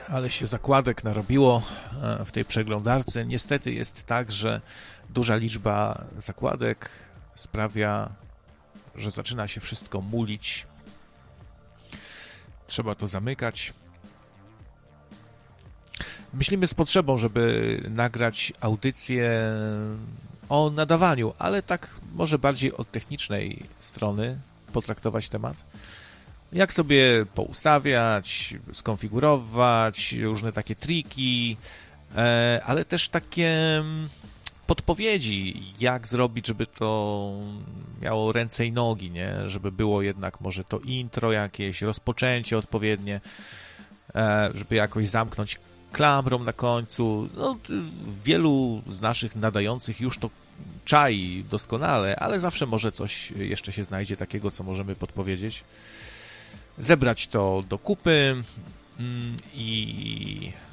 Ale się zakładek narobiło w tej przeglądarce. Niestety jest tak, że duża liczba zakładek sprawia, że zaczyna się wszystko mulić. Trzeba to zamykać. Myślimy z potrzebą, żeby nagrać audycję o nadawaniu, ale tak może bardziej od technicznej strony potraktować temat. Jak sobie poustawiać, skonfigurować, różne takie triki, ale też takie podpowiedzi, jak zrobić, żeby to miało ręce i nogi, nie? Żeby było jednak może to intro jakieś, rozpoczęcie odpowiednie, żeby jakoś zamknąć klamrą na końcu. No, wielu z naszych nadających już to czai doskonale, ale zawsze może coś jeszcze się znajdzie takiego, co możemy podpowiedzieć. Zebrać to do kupy i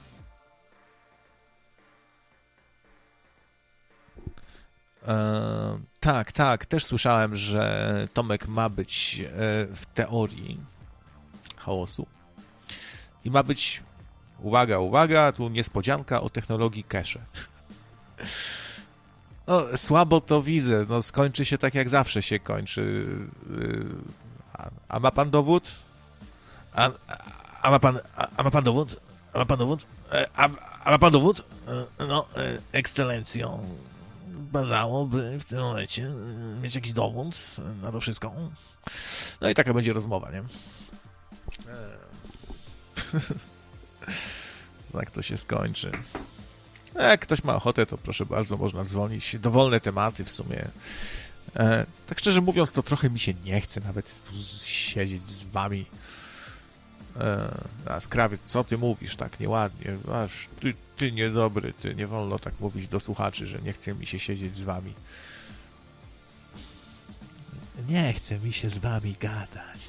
tak, też słyszałem, że Tomek ma być w teorii chaosu i ma być, uwaga, tu niespodzianka o technologii cache. No, słabo to widzę, no skończy się tak jak zawsze się kończy. A ma pan dowód? A ma pan dowód? A ma pan dowód? A ma pan dowód? No, ekscelencjo, badałoby w tym momencie mieć jakiś dowód na to wszystko. No i taka będzie rozmowa, nie? Tak to się skończy. Jak ktoś ma ochotę, to proszę bardzo, można dzwonić. Dowolne tematy w sumie. Tak szczerze mówiąc, to trochę mi się nie chce nawet tu siedzieć z wami. A Skrawiec, co ty mówisz tak nieładnie? Aż ty niedobry, ty nie wolno tak mówić do słuchaczy, że nie chce mi się siedzieć z wami. Nie chce mi się z wami gadać.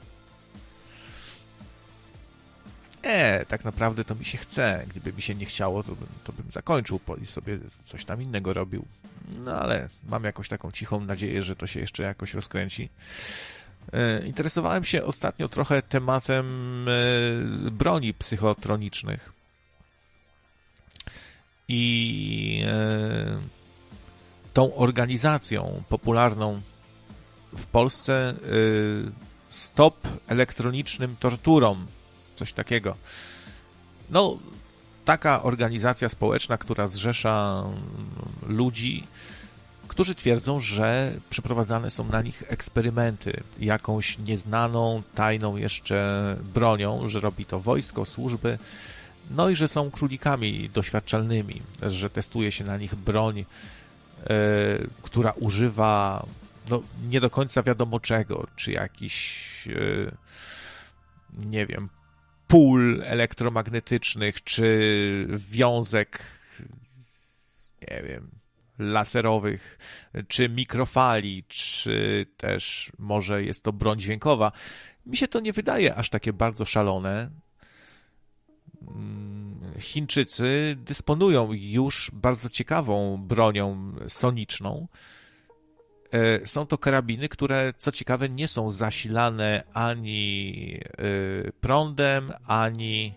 Tak naprawdę to mi się chce. Gdyby mi się nie chciało, to bym zakończył i sobie coś tam innego robił. No ale mam jakąś taką cichą nadzieję, że to się jeszcze jakoś rozkręci. Interesowałem się ostatnio trochę tematem broni psychotronicznych. I tą organizacją popularną w Polsce Stop Elektronicznym Torturom. Coś takiego. No, taka organizacja społeczna, która zrzesza ludzi, którzy twierdzą, że przeprowadzane są na nich eksperymenty jakąś nieznaną, tajną jeszcze bronią, że robi to wojsko, służby, no i że są królikami doświadczalnymi, że testuje się na nich broń, która używa no, nie do końca wiadomo czego, czy jakiś nie wiem, pól elektromagnetycznych, czy wiązek, nie wiem, laserowych, czy mikrofali, czy też może jest to broń dźwiękowa. Mi się to nie wydaje aż takie bardzo szalone. Chińczycy dysponują już bardzo ciekawą bronią soniczną. Są to karabiny, które, co ciekawe, nie są zasilane ani prądem, ani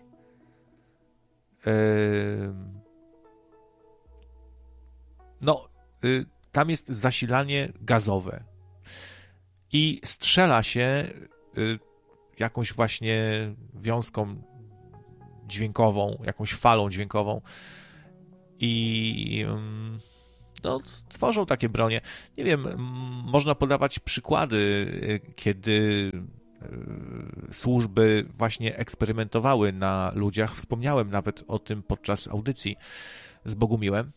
tam jest zasilanie gazowe i strzela się jakąś właśnie wiązką dźwiękową, jakąś falą dźwiękową i no, tworzą takie bronie. Nie wiem, można podawać przykłady, kiedy służby właśnie eksperymentowały na ludziach. Wspomniałem nawet o tym podczas audycji z Bogumiłem.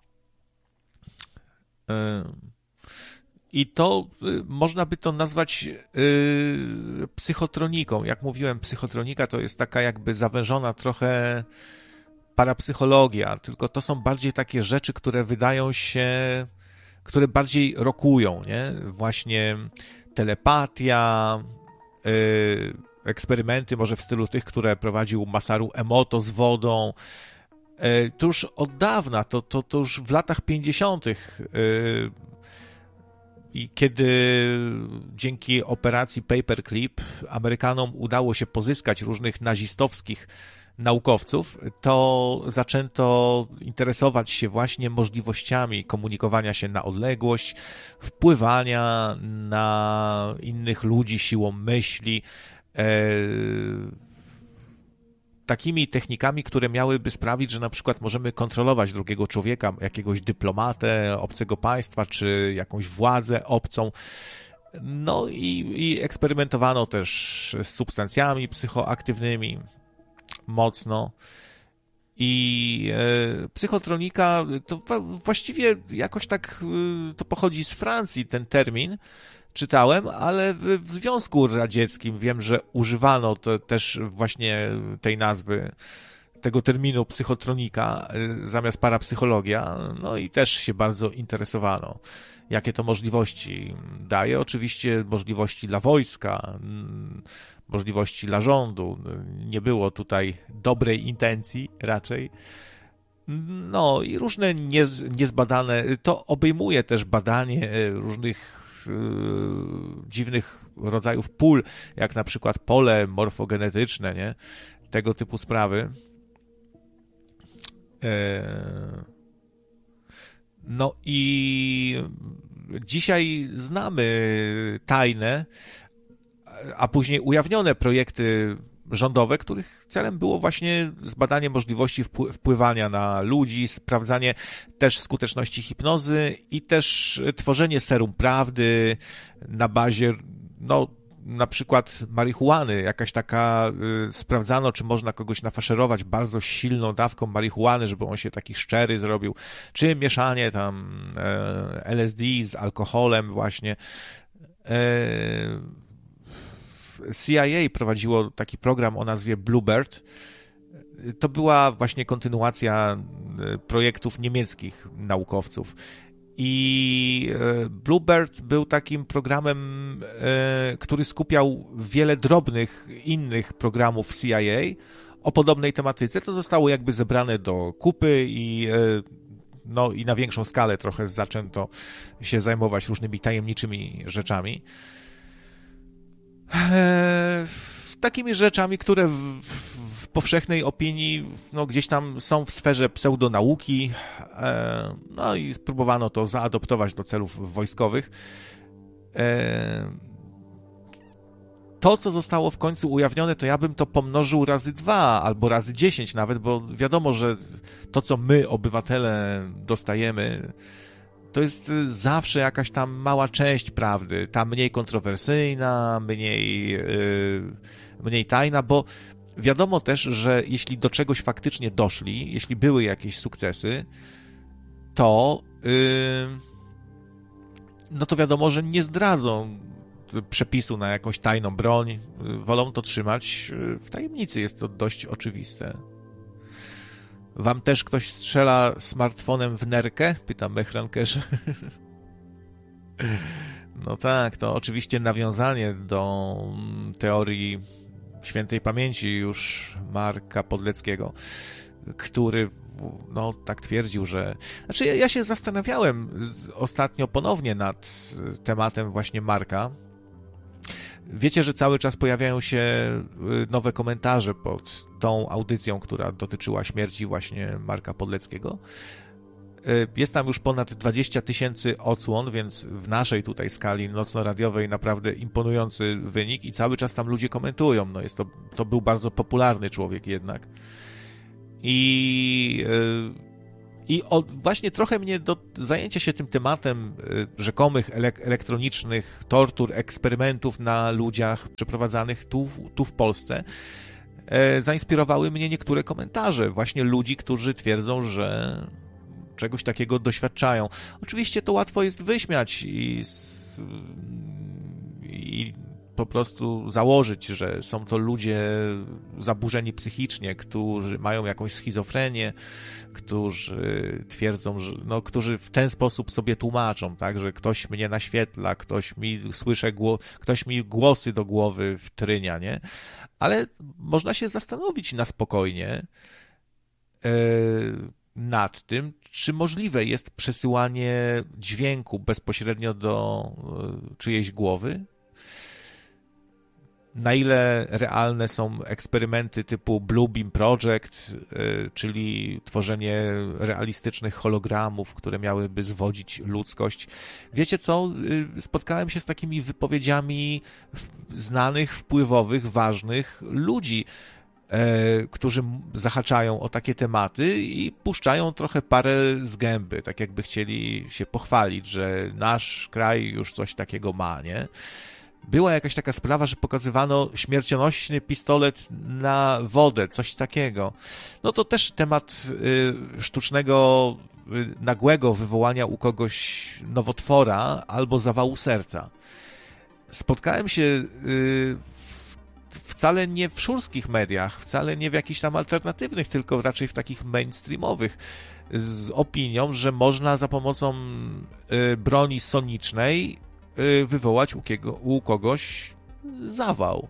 I to można by to nazwać psychotroniką. Jak mówiłem, psychotronika to jest taka jakby zawężona trochę parapsychologia, tylko to są bardziej takie rzeczy, które wydają się, które bardziej rokują, nie? Właśnie telepatia, eksperymenty może w stylu tych, które prowadził Masaru Emoto z wodą. To już od dawna, to już w latach 50. I kiedy dzięki operacji Paperclip Amerykanom udało się pozyskać różnych nazistowskich naukowców, to zaczęto interesować się właśnie możliwościami komunikowania się na odległość, wpływania na innych ludzi siłą myśli, takimi technikami, które miałyby sprawić, że na przykład możemy kontrolować drugiego człowieka, jakiegoś dyplomatę obcego państwa, czy jakąś władzę obcą. No i eksperymentowano też z substancjami psychoaktywnymi mocno. I psychotronika to właściwie jakoś tak to pochodzi z Francji, ten termin, czytałem, ale w Związku Radzieckim wiem, że używano to też właśnie tej nazwy, tego terminu psychotronika zamiast parapsychologia, no i też się bardzo interesowano, jakie to możliwości daje. Oczywiście możliwości dla wojska, możliwości dla rządu. Nie było tutaj dobrej intencji raczej. No i różne niezbadane, to obejmuje też badanie różnych dziwnych rodzajów pól, jak na przykład pole morfogenetyczne, nie? Tego typu sprawy. No i dzisiaj znamy tajne, a później ujawnione projekty rządowe, których celem było właśnie zbadanie możliwości wpływania na ludzi, sprawdzanie też skuteczności hipnozy i też tworzenie serum prawdy na bazie, no, na przykład marihuany, jakaś taka, sprawdzano, czy można kogoś nafaszerować bardzo silną dawką marihuany, żeby on się taki szczery zrobił, czy mieszanie tam LSD z alkoholem właśnie. CIA prowadziło taki program o nazwie Bluebird. To była właśnie kontynuacja projektów niemieckich naukowców. I Bluebird był takim programem, który skupiał wiele drobnych innych programów CIA o podobnej tematyce. To zostało jakby zebrane do kupy i no i na większą skalę trochę zaczęto się zajmować różnymi tajemniczymi rzeczami. Takimi rzeczami, które w powszechnej opinii no, gdzieś tam są w sferze pseudonauki, no i spróbowano to zaadoptować do celów wojskowych. To, co zostało w końcu ujawnione, to ja bym to pomnożył razy 2 albo razy 10 nawet, bo wiadomo, że to, co my, obywatele, dostajemy, to jest zawsze jakaś tam mała część prawdy, ta mniej kontrowersyjna, mniej tajna, bo wiadomo też, że jeśli do czegoś faktycznie doszli, jeśli były jakieś sukcesy, to no to wiadomo, że nie zdradzą przepisu na jakąś tajną broń, wolą to trzymać w tajemnicy, jest to dość oczywiste. Wam też ktoś strzela smartfonem w nerkę? Pyta Mechrankerze. No tak, to oczywiście nawiązanie do teorii świętej pamięci już Marka Podleckiego, który no tak twierdził, że... Znaczy ja się zastanawiałem ostatnio ponownie nad tematem właśnie Marka. Wiecie, że cały czas pojawiają się nowe komentarze pod tą audycją, która dotyczyła śmierci właśnie Marka Podleckiego. Jest tam już ponad 20 000 odsłon, więc w naszej tutaj skali nocno-radiowej naprawdę imponujący wynik i cały czas tam ludzie komentują. No to był bardzo popularny człowiek jednak. Właśnie trochę mnie do zajęcia się tym tematem rzekomych elektronicznych tortur, eksperymentów na ludziach przeprowadzanych tu w Polsce zainspirowały mnie niektóre komentarze właśnie ludzi, którzy twierdzą, że czegoś takiego doświadczają. Oczywiście to łatwo jest wyśmiać i po prostu założyć, że są to ludzie zaburzeni psychicznie, którzy mają jakąś schizofrenię, którzy twierdzą, że którzy w ten sposób sobie tłumaczą, tak, że ktoś mnie naświetla, ktoś mi głosy do głowy wtrynia, nie? Ale można się zastanowić na spokojnie nad tym, czy możliwe jest przesyłanie dźwięku bezpośrednio do czyjejś głowy. na ile realne są eksperymenty typu Bluebeam Project, czyli tworzenie realistycznych hologramów, które miałyby zwodzić ludzkość. Wiecie co? Spotkałem się z takimi wypowiedziami znanych, wpływowych, ważnych ludzi, którzy zahaczają o takie tematy i puszczają trochę parę z gęby, tak jakby chcieli się pochwalić, że nasz kraj już coś takiego ma, nie? Była jakaś taka sprawa, że pokazywano śmiercionośny pistolet na wodę, coś takiego. No to też temat sztucznego, nagłego wywołania u kogoś nowotwora albo zawału serca. Spotkałem się wcale nie w szurskich mediach, wcale nie w jakichś tam alternatywnych, tylko raczej w takich mainstreamowych, z opinią, że można za pomocą broni sonicznej wywołać u kogoś zawał.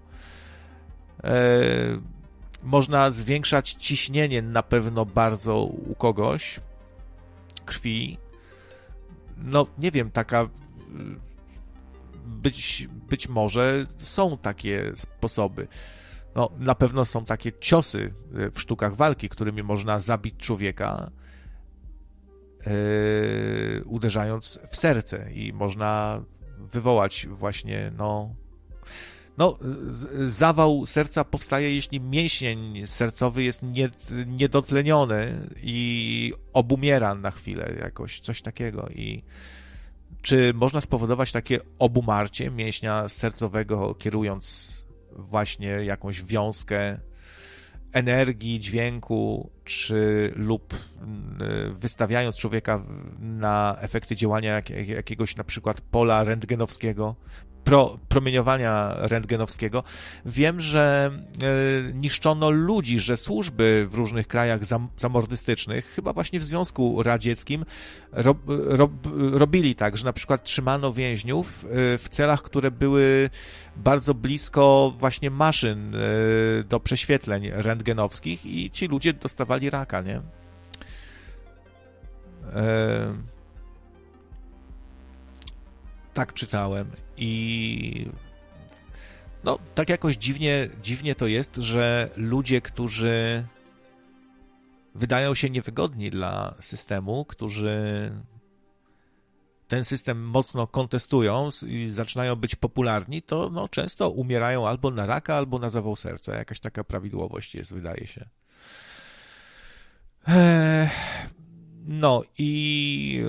Można zwiększać ciśnienie na pewno bardzo u kogoś krwi. No, nie wiem, taka być może są takie sposoby. No, na pewno są takie ciosy w sztukach walki, którymi można zabić człowieka, uderzając w serce i można wywołać właśnie, zawał serca powstaje, jeśli mięsień sercowy jest niedotleniony i obumiera na chwilę jakoś, coś takiego. I czy można spowodować takie obumarcie mięśnia sercowego, kierując właśnie jakąś wiązkę energii, dźwięku, lub wystawiając człowieka na efekty działania jakiegoś na przykład pola rentgenowskiego, promieniowania rentgenowskiego. Wiem, że niszczono ludzi, że służby w różnych krajach zamordystycznych, chyba właśnie w Związku Radzieckim, robili tak, że na przykład trzymano więźniów w celach, które były bardzo blisko właśnie maszyn do prześwietleń rentgenowskich i ci ludzie dostawali raka, nie? Tak czytałem i no, tak jakoś dziwnie to jest, że ludzie, którzy wydają się niewygodni dla systemu, którzy ten system mocno kontestują i zaczynają być popularni, to no, często umierają albo na raka, albo na zawał serca. Jakaś taka prawidłowość jest, wydaje się. No i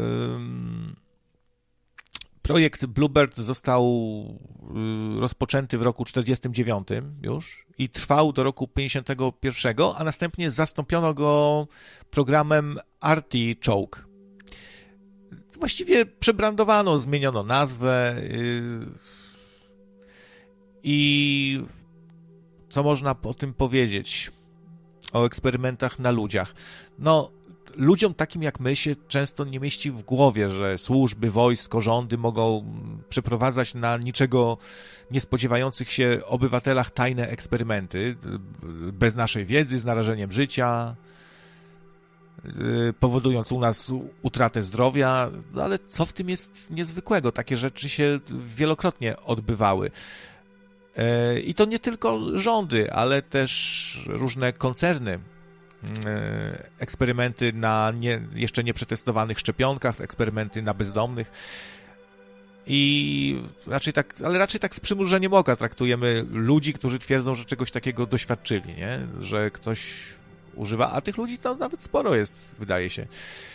projekt Bluebird został rozpoczęty w roku 49 już i trwał do roku 51, a następnie zastąpiono go programem Artichoke. Właściwie przebrandowano, zmieniono nazwę i co można o tym powiedzieć? O eksperymentach na ludziach. No, ludziom takim jak my się często nie mieści w głowie, że służby, wojsko, rządy mogą przeprowadzać na niczego nie spodziewających się obywatelach tajne eksperymenty bez naszej wiedzy, z narażeniem życia, powodując u nas utratę zdrowia, no ale co w tym jest niezwykłego? Takie rzeczy się wielokrotnie odbywały. I to nie tylko rządy, ale też różne koncerny. Eksperymenty na jeszcze nieprzetestowanych szczepionkach, eksperymenty na bezdomnych. I raczej tak z przymrużeniem oka traktujemy ludzi, którzy twierdzą, że czegoś takiego doświadczyli, nie? Że ktoś używa, a tych ludzi to nawet sporo jest, wydaje się.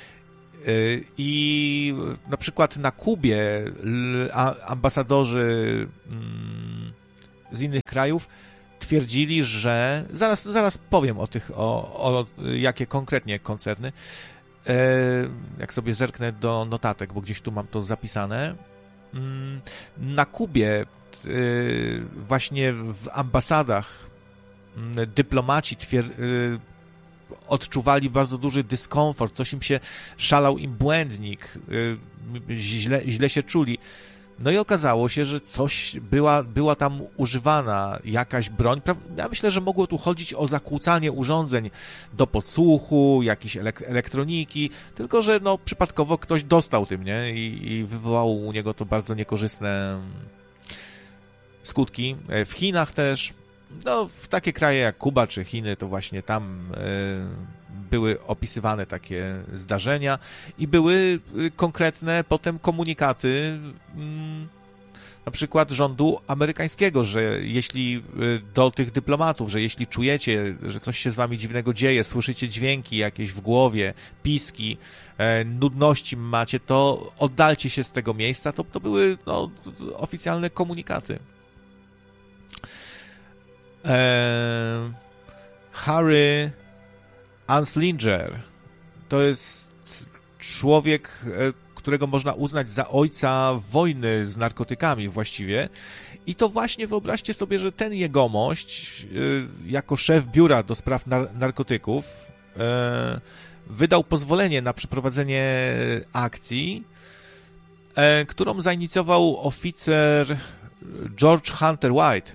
I na przykład na Kubie ambasadorzy z innych krajów twierdzili, że zaraz powiem o jakie konkretnie koncerny, jak sobie zerknę do notatek, bo gdzieś tu mam to zapisane. Na Kubie właśnie w ambasadach dyplomaci odczuwali bardzo duży dyskomfort, coś im się szalał im błędnik, źle się czuli. No i okazało się, że była tam używana jakaś broń. Ja myślę, że mogło tu chodzić o zakłócanie urządzeń do podsłuchu, jakiejś elektroniki, tylko że no, przypadkowo ktoś dostał tym, nie? I wywołało u niego to bardzo niekorzystne skutki. W Chinach też, no w takie kraje jak Kuba czy Chiny, to właśnie tam były opisywane takie zdarzenia i były konkretne potem komunikaty na przykład rządu amerykańskiego, że jeśli do tych dyplomatów, że jeśli czujecie, że coś się z wami dziwnego dzieje, słyszycie dźwięki jakieś w głowie, piski, nudności macie, to oddalcie się z tego miejsca, to były no, oficjalne komunikaty. Harry Anslinger to jest człowiek, którego można uznać za ojca wojny z narkotykami właściwie. I to właśnie wyobraźcie sobie, że ten jegomość, jako szef biura do spraw narkotyków, wydał pozwolenie na przeprowadzenie akcji, którą zainicjował oficer George Hunter White.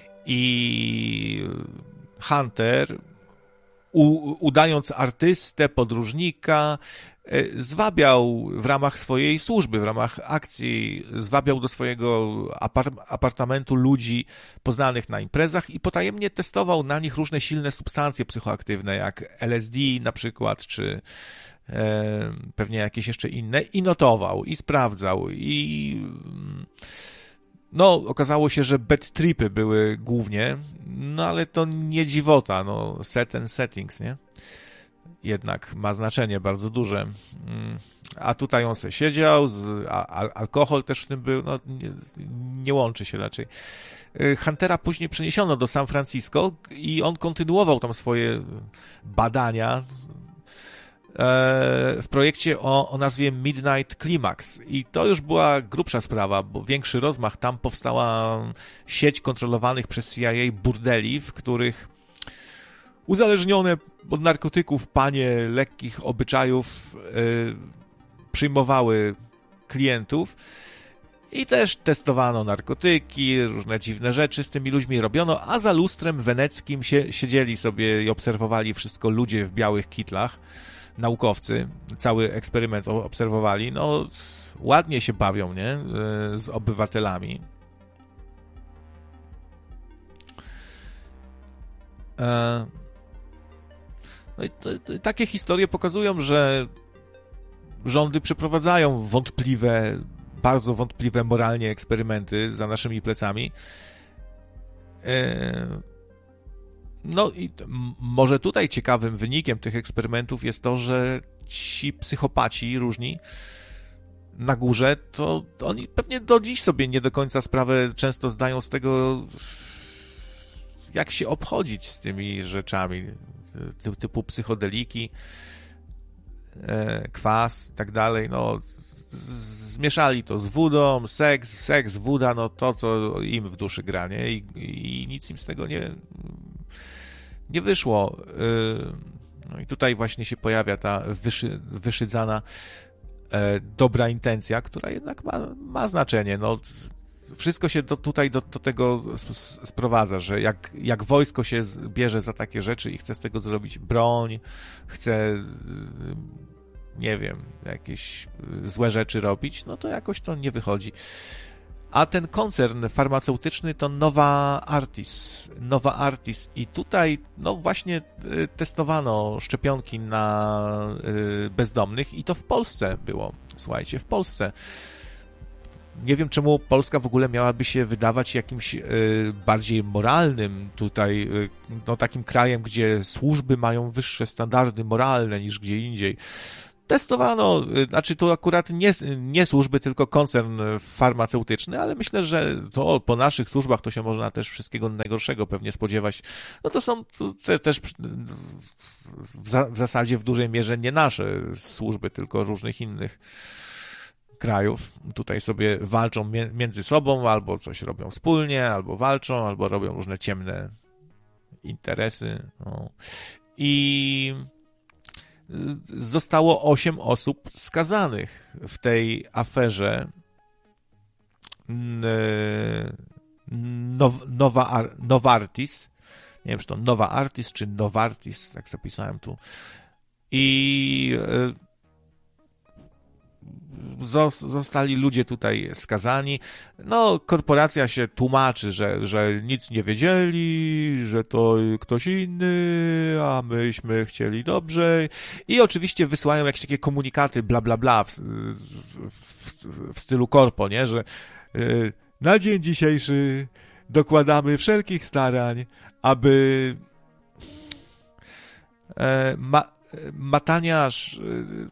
I Hunter, udając artystę, podróżnika, zwabiał w ramach swojej służby, w ramach akcji, zwabiał do swojego apartamentu ludzi poznanych na imprezach i potajemnie testował na nich różne silne substancje psychoaktywne, jak LSD na przykład, czy pewnie jakieś jeszcze inne, i notował, i sprawdzał, i no, okazało się, że bad tripy były głównie, no ale to nie dziwota, no, set and settings, nie? Jednak ma znaczenie bardzo duże. A tutaj on sobie siedział, alkohol też w tym był, no nie łączy się raczej. Huntera później przeniesiono do San Francisco i on kontynuował tam swoje badania w projekcie o nazwie Midnight Climax. I to już była grubsza sprawa, bo większy rozmach. Tam powstała sieć kontrolowanych przez CIA burdeli, w których uzależnione od narkotyków panie lekkich obyczajów przyjmowały klientów i też testowano narkotyki, różne dziwne rzeczy z tymi ludźmi robiono, a za lustrem weneckim siedzieli sobie i obserwowali wszystko ludzie w białych kitlach, naukowcy, cały eksperyment obserwowali, no ładnie się bawią, nie, z obywatelami. No i takie historie pokazują, że rządy przeprowadzają wątpliwe, bardzo wątpliwe moralnie eksperymenty za naszymi plecami. No i może tutaj ciekawym wynikiem tych eksperymentów jest to, że ci psychopaci różni na górze, to oni pewnie do dziś sobie nie do końca sprawę często zdają z tego, jak się obchodzić z tymi rzeczami typu psychodeliki, kwas i tak dalej. No, zmieszali to z wódą, seks, woda, no to, co im w duszy gra, nie? I nic im z tego nie wyszło. No i tutaj właśnie się pojawia ta wyszydzana dobra intencja, która jednak ma znaczenie. No, wszystko się tutaj do tego sprowadza, że jak wojsko się bierze za takie rzeczy i chce z tego zrobić broń, chce, nie wiem, jakieś złe rzeczy robić, no to jakoś to nie wychodzi. A ten koncern farmaceutyczny to Nova Artis i tutaj no właśnie testowano szczepionki na bezdomnych i to w Polsce było. Słuchajcie, w Polsce. Nie wiem, czemu Polska w ogóle miałaby się wydawać jakimś bardziej moralnym tutaj, no takim krajem, gdzie służby mają wyższe standardy moralne niż gdzie indziej. Testowano, znaczy to akurat nie służby, tylko koncern farmaceutyczny, ale myślę, że to po naszych służbach to się można też wszystkiego najgorszego pewnie spodziewać. No to są też w zasadzie w dużej mierze nie nasze służby, tylko różnych innych krajów. Tutaj sobie walczą między sobą, albo coś robią wspólnie, albo walczą, albo robią różne ciemne interesy. No. I zostało 8 osób skazanych w tej aferze Novartis. Nie wiem, czy to Nova Artis, czy Novartis, tak zapisałem tu. I zostali ludzie tutaj skazani. No, korporacja się tłumaczy, że nic nie wiedzieli, że to ktoś inny, a myśmy chcieli dobrze. I oczywiście wysyłają jakieś takie komunikaty, bla, bla, bla, w stylu korpo, nie? Że na dzień dzisiejszy dokładamy wszelkich starań, aby Mataniarz,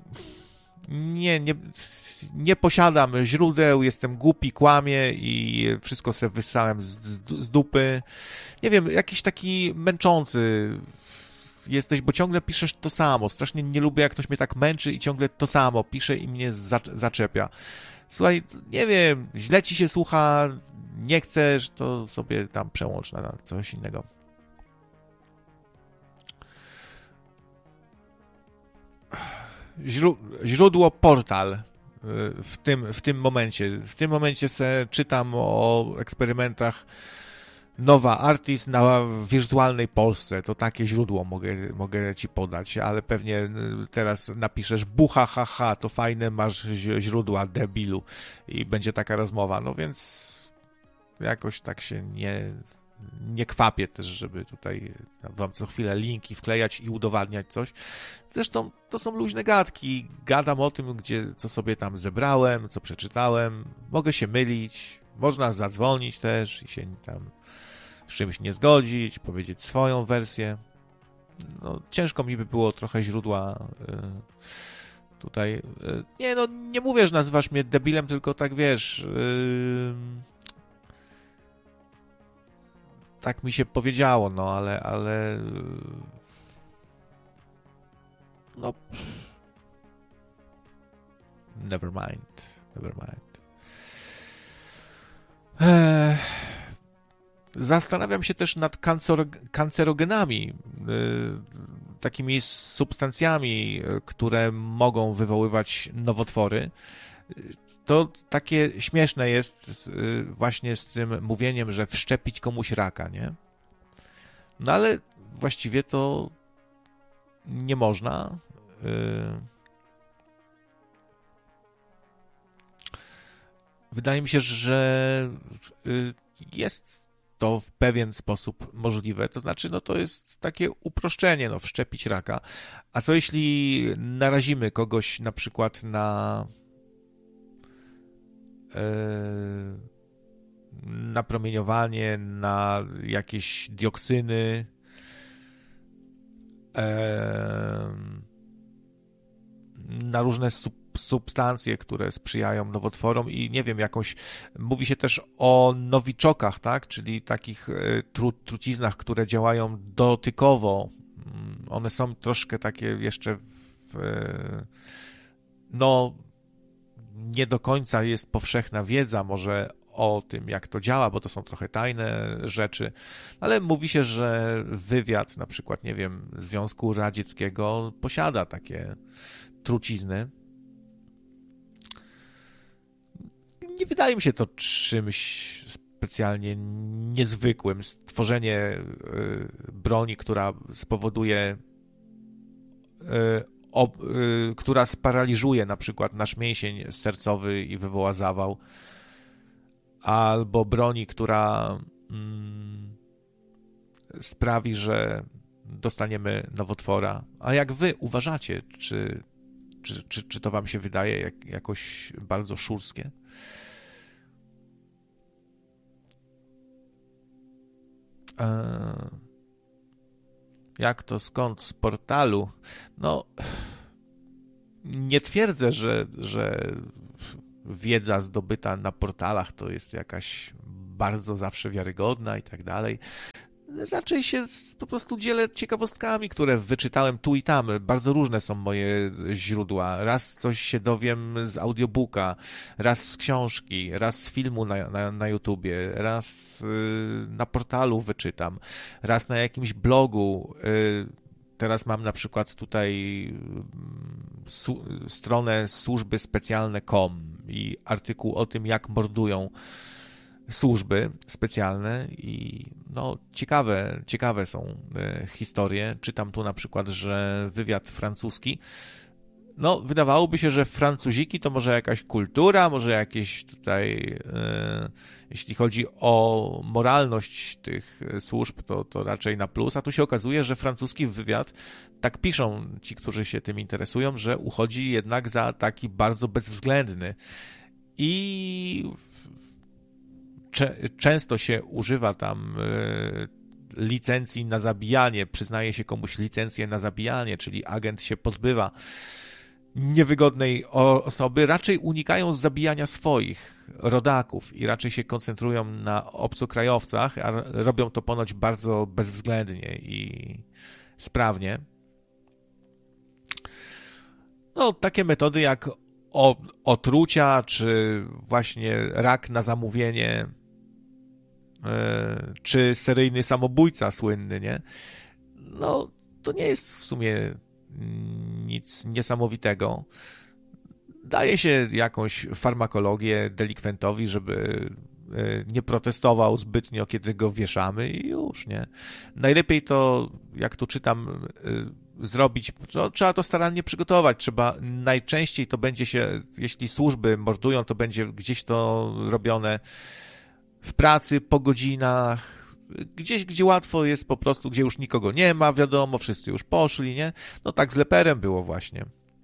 nie posiadam źródeł, jestem głupi, kłamię i wszystko sobie wyssałem z dupy. Nie wiem, jakiś taki męczący jesteś, bo ciągle piszesz to samo. Strasznie nie lubię, jak ktoś mnie tak męczy i ciągle to samo pisze i mnie zaczepia. Słuchaj, nie wiem, źle ci się słucha, nie chcesz, to sobie tam przełącz na coś innego. Źródło portal w tym momencie. W tym momencie se czytam o eksperymentach Nowa Artist na wirtualnej Polsce. To takie źródło mogę ci podać, ale pewnie teraz napiszesz buhahaha, to fajne, masz źródła, debilu, i będzie taka rozmowa. No więc jakoś tak się nie kwapię też, żeby tutaj wam co chwilę linki wklejać i udowadniać coś. Zresztą to są luźne gadki. Gadam o tym, co sobie tam zebrałem, co przeczytałem. Mogę się mylić, można zadzwonić też i się tam z czymś nie zgodzić, powiedzieć swoją wersję. No, ciężko mi by było trochę źródła tutaj. Nie mówię, że nazywasz mnie debilem, tylko tak wiesz... tak mi się powiedziało, no, ale no, never mind. Zastanawiam się też nad kancerogenami, takimi substancjami, które mogą wywoływać nowotwory. To takie śmieszne jest właśnie z tym mówieniem, że wszczepić komuś raka, nie? No ale właściwie to nie można. Wydaje mi się, że jest to w pewien sposób możliwe. To znaczy, no to jest takie uproszczenie, no, wszczepić raka. A co jeśli narazimy kogoś na przykład na promieniowanie, na jakieś dioksyny, na różne substancje, które sprzyjają nowotworom i nie wiem, mówi się też o nowiczokach, tak, czyli takich truciznach, które działają dotykowo. One są troszkę takie jeszcze nie do końca jest powszechna wiedza może o tym, jak to działa, bo to są trochę tajne rzeczy, ale mówi się, że wywiad, na przykład, nie wiem, Związku Radzieckiego posiada takie trucizny. Nie wydaje mi się to czymś specjalnie niezwykłym. Stworzenie broni, która spowoduje która sparaliżuje na przykład nasz mięsień sercowy i wywoła zawał, albo broni, która sprawi, że dostaniemy nowotwora. A jak wy uważacie, czy to wam się wydaje jakoś bardzo szurskie? Jak to skąd? Z portalu? No, nie twierdzę, że wiedza zdobyta na portalach to jest jakaś bardzo zawsze wiarygodna i tak dalej. Raczej się po prostu dzielę ciekawostkami, które wyczytałem tu i tam. Bardzo różne są moje źródła. Raz coś się dowiem z audiobooka, raz z książki, raz z filmu na YouTubie, raz na portalu wyczytam, raz na jakimś blogu. Teraz mam na przykład tutaj stronę służby specjalne.com i artykuł o tym, jak mordują służby specjalne i no ciekawe są historie. Czytam tu na przykład, że wywiad francuski no, wydawałoby się, że Francuziki to może jakaś kultura, może jakieś tutaj, jeśli chodzi o moralność tych służb, to raczej na plus, a tu się okazuje, że francuski wywiad, tak piszą ci, którzy się tym interesują, że uchodzi jednak za taki bardzo bezwzględny. I często się używa tam licencji na zabijanie, przyznaje się komuś licencję na zabijanie, czyli agent się pozbywa niewygodnej osoby, raczej unikają zabijania swoich rodaków i raczej się koncentrują na obcokrajowcach, a robią to ponoć bardzo bezwzględnie i sprawnie. No, takie metody jak otrucia, czy właśnie rak na zamówienie, czy seryjny samobójca słynny, nie? No, to nie jest w sumie nic niesamowitego. Daje się jakąś farmakologię delikwentowi, żeby nie protestował zbytnio, kiedy go wieszamy i już, nie? Najlepiej to, jak tu czytam, zrobić, no, trzeba to starannie przygotować, najczęściej to będzie się, jeśli służby mordują, to będzie gdzieś to robione w pracy, po godzinach, gdzieś, gdzie łatwo jest po prostu, gdzie już nikogo nie ma, wiadomo, wszyscy już poszli, nie? No tak z Leperem było właśnie.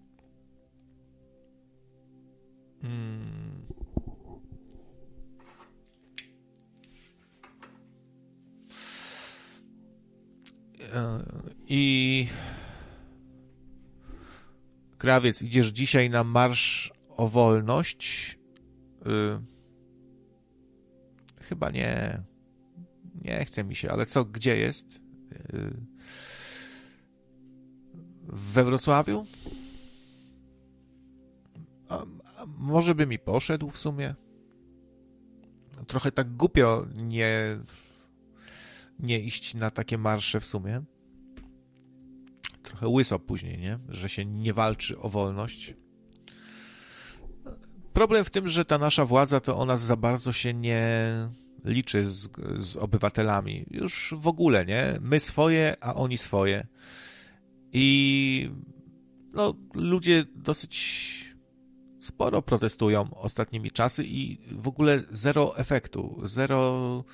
I Krawiec, idziesz dzisiaj na marsz o wolność? Chyba nie. Nie chce mi się, ale co, gdzie jest? We Wrocławiu? A może by mi poszedł w sumie? Trochę tak głupio nie iść na takie marsze w sumie. Trochę łyso później, nie? Że się nie walczy o wolność. Problem w tym, że ta nasza władza to ona za bardzo się nie liczy z obywatelami. Już w ogóle, nie? My swoje, a oni swoje. I no, ludzie dosyć sporo protestują ostatnimi czasy i w ogóle zero efektu, zero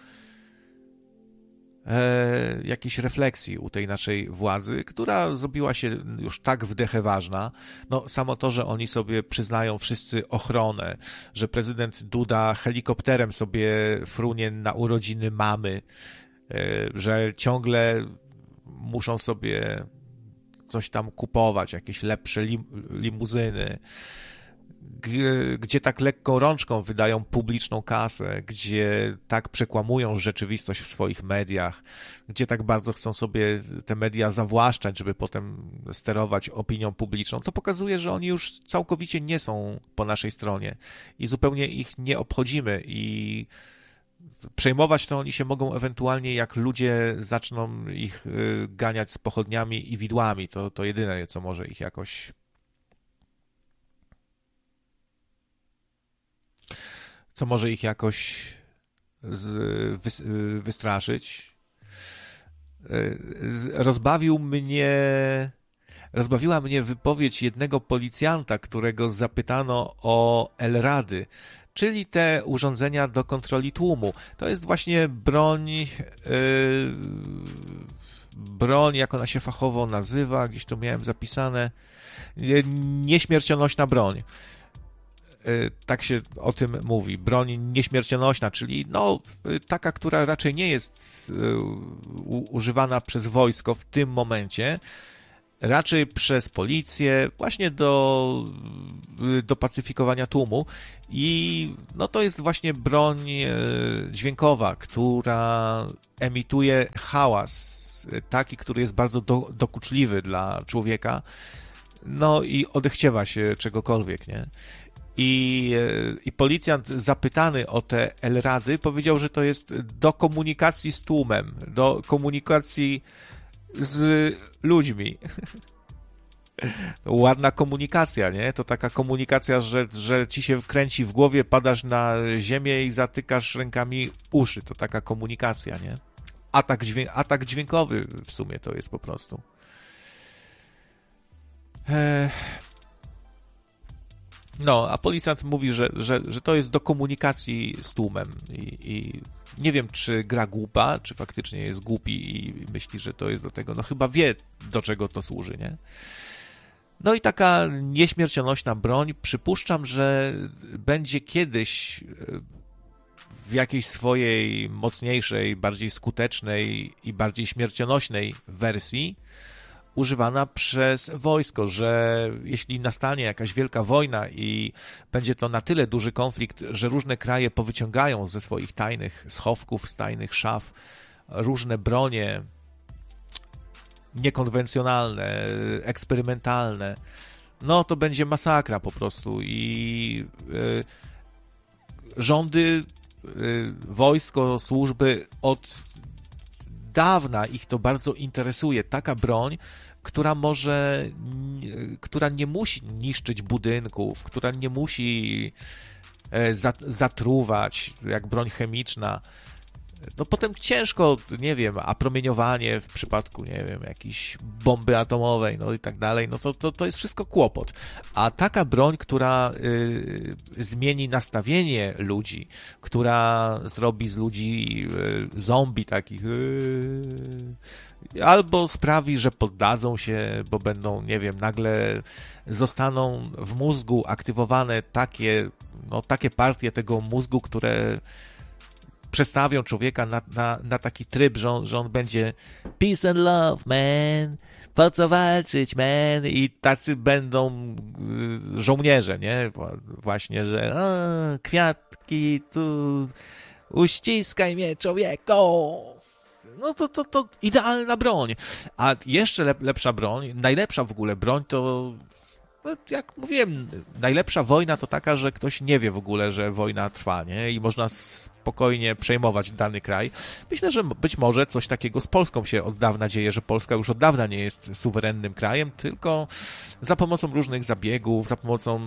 jakiejś refleksji u tej naszej władzy, która zrobiła się już tak wdecheważna. No, samo to, że oni sobie przyznają wszyscy ochronę, że prezydent Duda helikopterem sobie frunie na urodziny mamy, że ciągle muszą sobie coś tam kupować, jakieś lepsze limuzyny, gdzie tak lekką rączką wydają publiczną kasę, gdzie tak przekłamują rzeczywistość w swoich mediach, gdzie tak bardzo chcą sobie te media zawłaszczać, żeby potem sterować opinią publiczną, to pokazuje, że oni już całkowicie nie są po naszej stronie i zupełnie ich nie obchodzimy i przejmować to oni się mogą ewentualnie, jak ludzie zaczną ich ganiać z pochodniami i widłami. To jedyne, co może ich jakoś wystraszyć. Rozbawiła mnie wypowiedź jednego policjanta, którego zapytano o LRAD-y, czyli te urządzenia do kontroli tłumu. To jest właśnie broń, jak ona się fachowo nazywa, gdzieś to miałem zapisane, nieśmiercionośna broń. Tak się o tym mówi. Broń nieśmiercionośna, czyli no, taka, która raczej nie jest używana przez wojsko w tym momencie, raczej przez policję, właśnie do pacyfikowania tłumu. I no, to jest właśnie broń dźwiękowa, która emituje hałas, taki, który jest bardzo dokuczliwy dla człowieka, no i odechciewa się czegokolwiek, nie? I policjant zapytany o te LRAD-y powiedział, że to jest do komunikacji z tłumem, do komunikacji z ludźmi. Ładna komunikacja, nie? To taka komunikacja, że ci się kręci w głowie, padasz na ziemię i zatykasz rękami uszy. To taka komunikacja, nie? Atak dźwiękowy w sumie to jest po prostu. No, a policjant mówi, że to jest do komunikacji z tłumem i nie wiem, czy gra głupa, czy faktycznie jest głupi i myśli, że to jest do tego, no chyba wie, do czego to służy, nie? No i taka nieśmiercionośna broń, przypuszczam, że będzie kiedyś w jakiejś swojej mocniejszej, bardziej skutecznej i bardziej śmiercionośnej wersji używana przez wojsko, że jeśli nastanie jakaś wielka wojna i będzie to na tyle duży konflikt, że różne kraje powyciągają ze swoich tajnych schowków, z tajnych szaf różne bronie niekonwencjonalne, eksperymentalne, no to będzie masakra po prostu i rządy, wojsko, służby od dawna ich to bardzo interesuje. Taka broń, która nie musi niszczyć budynków, która nie musi zatruwać, jak broń chemiczna. No potem ciężko, nie wiem, a promieniowanie w przypadku, nie wiem, jakiejś bomby atomowej, no i tak dalej, no to jest wszystko kłopot. A taka broń, która zmieni nastawienie ludzi, która zrobi z ludzi zombie takich, albo sprawi, że poddadzą się, bo będą, nie wiem, nagle zostaną w mózgu aktywowane takie partie tego mózgu, które przestawią człowieka na taki tryb, że on będzie peace and love, man, po co walczyć, man, i tacy będą żołnierze, nie? Właśnie, że kwiatki tu, uściskaj mnie, człowieku. No to idealna broń. A jeszcze lepsza broń, najlepsza w ogóle broń to, no, jak mówiłem, najlepsza wojna to taka, że ktoś nie wie w ogóle, że wojna trwa, nie? I można spokojnie przejmować dany kraj. Myślę, że być może coś takiego z Polską się od dawna dzieje, że Polska już od dawna nie jest suwerennym krajem, tylko za pomocą różnych zabiegów, za pomocą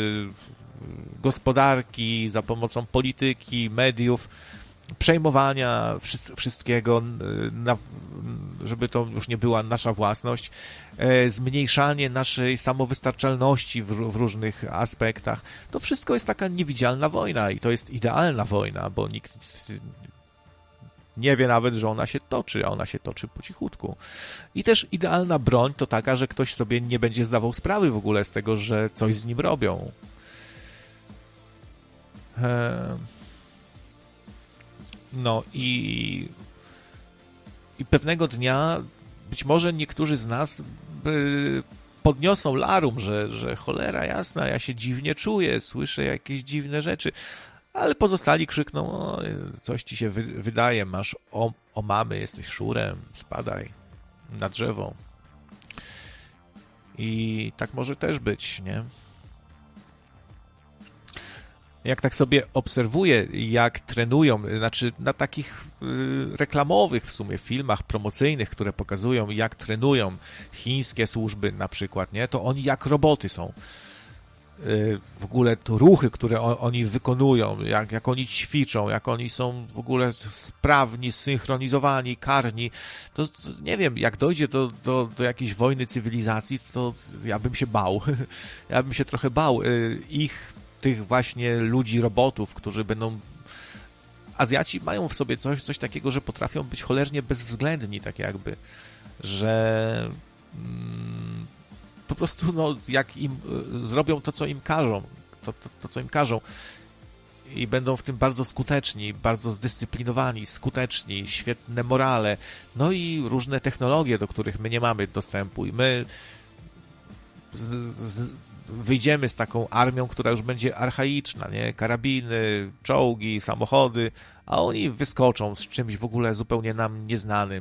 gospodarki, za pomocą polityki, mediów, przejmowania wszystkiego, żeby to już nie była nasza własność, zmniejszanie naszej samowystarczalności w różnych aspektach. To wszystko jest taka niewidzialna wojna i to jest idealna wojna, bo nikt nie wie nawet, że ona się toczy, a ona się toczy po cichutku. I też idealna broń to taka, że ktoś sobie nie będzie zdawał sprawy w ogóle z tego, że coś z nim robią. No i pewnego dnia być może niektórzy z nas podniosą larum, że cholera jasna, ja się dziwnie czuję, słyszę jakieś dziwne rzeczy, ale pozostali krzykną, coś ci się wydaje, masz omamy, jesteś szurem, spadaj na drzewo. I tak może też być, nie? Jak tak sobie obserwuję, jak trenują, znaczy na takich reklamowych w sumie filmach promocyjnych, które pokazują, jak trenują chińskie służby na przykład, nie, to oni jak roboty są. W ogóle to ruchy, które oni wykonują, jak oni ćwiczą, jak oni są w ogóle sprawni, zsynchronizowani, karni, to nie wiem, jak dojdzie do jakiejś wojny cywilizacji, to ja bym się bał. Ja bym się trochę bał tych właśnie ludzi, robotów, którzy będą... Azjaci mają w sobie coś takiego, że potrafią być cholernie bezwzględni, tak jakby, że po prostu, no, jak im zrobią to, co im każą, to, co im każą i będą w tym bardzo skuteczni, bardzo zdyscyplinowani, skuteczni, świetne morale, no i różne technologie, do których my nie mamy dostępu i my wyjdziemy z taką armią, która już będzie archaiczna, nie? Karabiny, czołgi, samochody, a oni wyskoczą z czymś w ogóle zupełnie nam nieznanym.